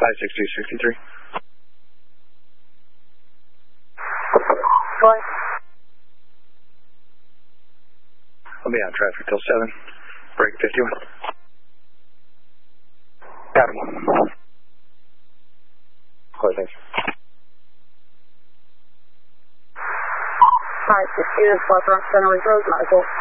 56263. What? I'll be on traffic till 7. Break 51. Got him. Clear, thanks. 562 Park Rock Center Road, Medical.